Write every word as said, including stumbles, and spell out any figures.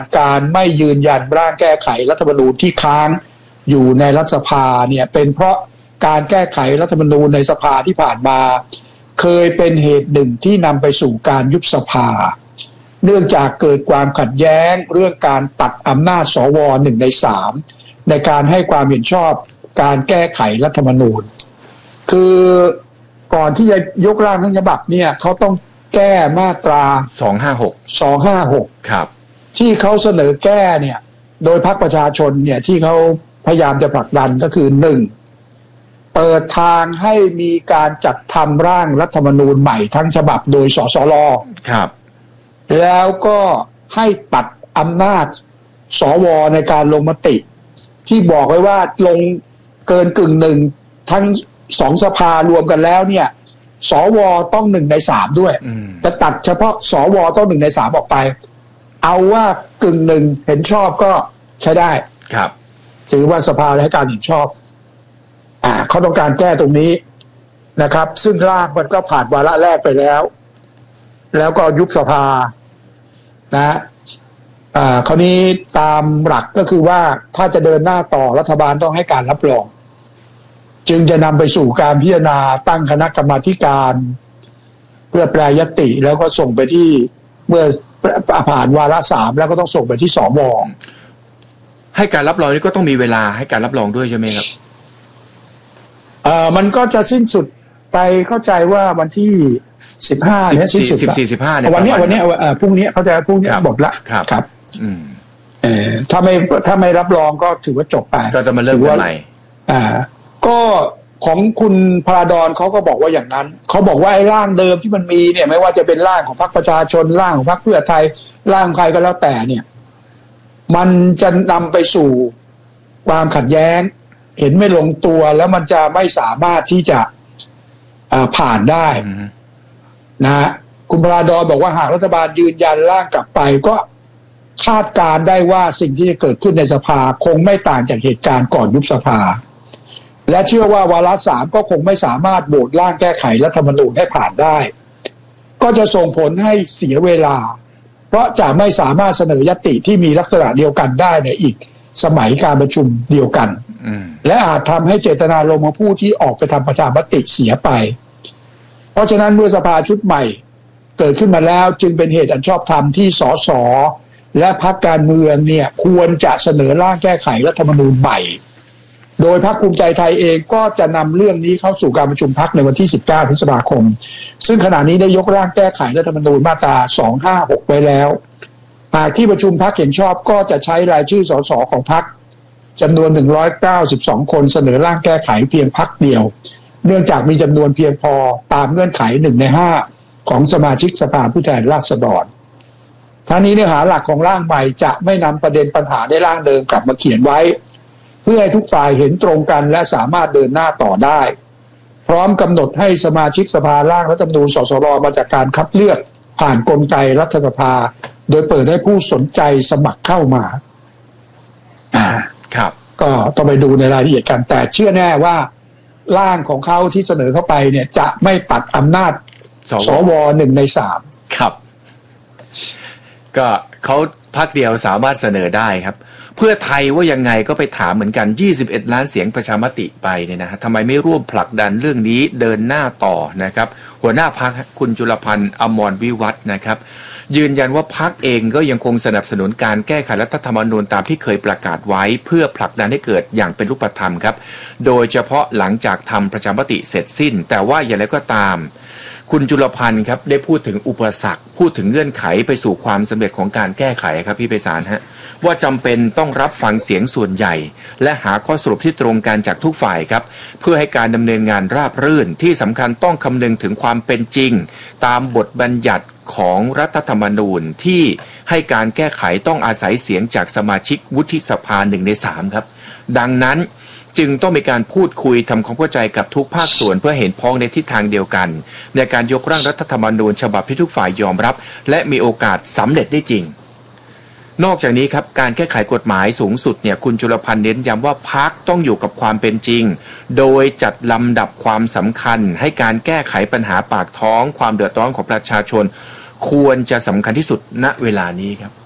การไม่ยืนยันร่างแก้ไขรัฐธรรมนูญที่ค้างอยู่ในรัฐสภาเนี่ยเป็นเพราะการแก้ไขรัฐธรรมนูญในสภาที่ผ่านมาเคยเป็นเหตุหนึ่งที่นำไปสู่การยุบสภาเนื่องจากเกิดความขัดแย้งเรื่องการตัดอำนาจสวหนึ่งในสามในการให้ความเห็นชอบการแก้ไขรัฐธรรมนูญคือก่อนที่จะยกร่างทั้งฉบับเนี่ยเขาต้องแก้มาตราสองห้าหกสองห้าหกครับที่เขาเสนอแก้เนี่ยโดยพรรคประชาชนเนี่ยที่เขาพยายามจะผลักดันก็คือหนึ่งเปิดทางให้มีการจัดทำร่างรัฐธรรมนูญใหม่ทั้งฉบับโดยสสรครับแล้วก็ให้ตัดอำนาจสวในการลงมติที่บอกไว้ว่าลงเกินกึ่งหนึ่งทั้งสองสภารวมกันแล้วเนี่ยสวต้องหนึ่งในสามด้วยจะตัดเฉพาะสวต้องหนึ่งในสามออกไปเอาว่ากึ่งหนึ่งเห็นชอบก็ใช้ได้ครับถือว่าสภาให้การเห็นชอบอ่าเขาต้องการแก้ตรงนี้นะครับซึ่งร่างมันก็ผ่านวาระแรกไปแล้วแล้วก็ยุบสภานะอ่าคราวนี้ตามหลักก็คือว่าถ้าจะเดินหน้าต่อรัฐบาลต้องให้การรับรองจึงจะนำไปสู่การพิจารณาตั้งคณะกรรมาธิการเพื่อแปรยติแล้วก็ส่งไปที่เมื่อผ่านวาระสามแล้วก็ต้องส่งไปที่สวให้การรับรองนี่ก็ต้องมีเวลาให้การรับรองด้วยใช่ไหมครับเอ่อมันก็จะสิ้นสุดไปเข้าใจว่าวันที่สิบห้าเนี่ยสิ้นสุดสิบสี่สิบห้าเนี่ยวันนี้วันนี้เอ่อพรุ่งนี้เขาจะพรุ่งนี้หมดละครับอืมเอ่อถ้าไม่ถ้าไม่รับรองก็ถือว่าจบไปก็จะมาเริ่มใหม่อ่าก็ของคุณพราดอนเขาก็บอกว่าอย่างนั้นเขาบอกว่าไอ้ร่างเดิมที่มันมีเนี่ยไม่ว่าจะเป็นร่างของพรรคประชาชนร่างของพรรคเพื่อไทยร่างใครก็แล้วแต่เนี่ยมันจะนำไปสู่ความขัดแย้งเห็นไม่ลงตัวแล้วมันจะไม่สามารถที่จะผ่านได้นะคุณพราดอนบอกว่าหากรัฐบาลยืนยันร่างกลับไปก็คาดการได้ว่าสิ่งที่จะเกิดขึ้นในสภาคงไม่ต่างจากเหตุการณ์ก่อนยุบสภาและเชื่อว่าวาระสามก็คงไม่สามารถโหวตร่างแก้ไขรัฐธรรมนูญให้ผ่านได้ก็จะส่งผลให้เสียเวลาเพราะจะไม่สามารถเสนอยติที่มีลักษณะเดียวกันได้ในอีกสมัยการประชุมเดียวกันและอาจทำให้เจตนารมณ์ของผู้ที่ออกไปทำประชามติเสียไปเพราะฉะนั้นเมื่อสภาชุดใหม่เกิดขึ้นมาแล้วจึงเป็นเหตุอันชอบธรรมที่สสและพรรคการเมืองเนี่ยควรจะเสนอร่างแก้ไขรัฐธรรมนูญใหม่โดยพรรคภูมิใจไทยเองก็จะนำเรื่องนี้เข้าสู่การประชุมพรรคในวันที่สิบเก้าพฤษภาคมซึ่งขณะนี้ได้ยกร่างแก้ไขรัฐธรรมนูญมาตราสองห้าหกไว้แล้วหากที่ประชุมพรรคเห็นชอบก็จะใช้รายชื่อสสของพรรคจำนวนหนึ่งร้อยเก้าสิบสองคนเสนอร่างแก้ไขเพียงพรรคเดียวเนื่องจากมีจำนวนเพียงพอตามเงื่อนไขหนึ่งในห้าของสมาชิกสภาผู้แทนราษฎรทั้งนี้เนื้อหาหลักของร่างใหม่จะไม่นำประเด็นปัญหาในร่างเดิมกลับมาเขียนไว้เพื่อให้ทุกฝ่ายเห็นตรงกันและสามารถเดินหน้าต่อได้พร้อมกำหนดให้สมาชิกสภาร่างรัฐธรรมนูญสสรมาจากการคัดเลือกผ่านกลไกรัฐสภาโดยเปิดให้ผู้สนใจสมัครเข้ามาอ่าครับก็ต้องไปดูในรายละเอียดกันแต่เชื่อแน่ว่าร่างของเขาที่เสนอเข้าไปเนี่ยจะไม่ตัดอำนาจสวหนึ่งในสามครับก็เขาพรรคเดียวสามารถเสนอได้ครับเพื่อไทยว่ายังไงก็ไปถามเหมือนกันยี่สิบเอ็ดล้านเสียงประชามติไปเนี่ยนะฮะทำไมไม่ร่วมผลักดันเรื่องนี้เดินหน้าต่อนะครับหัวหน้าพรรคคุณจุลพันธ์อมรวิวัฒน์นะครับยืนยันว่าพรรคเองก็ยังคงสนับสนุนการแก้ไขรัฐธรรมนูญตามที่เคยประกาศไว้เพื่อผลักดันให้เกิดอย่างเป็นรูปธรรมครับโดยเฉพาะหลังจากทำประชามติเสร็จสิ้นแต่ว่าอย่างไรก็ตามคุณจุลพันธ์ครับได้พูดถึงอุปสรรคพูดถึงเงื่อนไขไปสู่ความสำเร็จของการแก้ไขครับพี่ไพศาลฮะว่าจำเป็นต้องรับฟังเสียงส่วนใหญ่และหาข้อสรุปที่ตรงกันจากทุกฝ่ายครับเพื่อให้การดำเนินงานราบรื่นที่สำคัญต้องคำนึงถึงความเป็นจริงตามบทบัญญัติของรัฐธรรมนูญที่ให้การแก้ไขต้องอาศัยเสียงจากสมาชิกวุฒิสภาหนึ่งในสามครับดังนั้นจึงต้องมีการพูดคุยทำความเข้าใจกับทุกภาคส่วนเพื่อเห็นพ้องในทิศทางเดียวกันในการยกร่างรัฐธรรมนูญฉบับที่ทุกฝ่ายยอมรับและมีโอกาสสำเร็จได้จริงนอกจากนี้ครับการแก้ไขกฎหมายสูงสุดเนี่ยคุณจุลพันธ์เน้นย้ำว่าพรรคต้องอยู่กับความเป็นจริงโดยจัดลำดับความสำคัญให้การแก้ไขปัญหาปากท้องความเดือดร้อนของประชาชนควรจะสำคัญที่สุดณเวลานี้ครับ